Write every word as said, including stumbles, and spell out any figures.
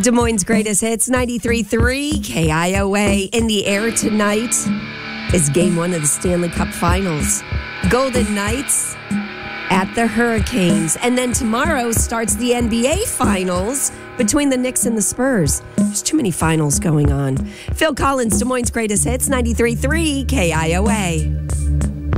Des Moines' greatest hits, ninety-three point three K I O A. In the air tonight is game one of the Stanley Cup Finals. Golden Knights at the Hurricanes. And then tomorrow starts the N B A Finals between the Knicks and the Spurs. There's too many finals going on. Phil Collins, Des Moines' greatest hits, ninety-three point three K I O A.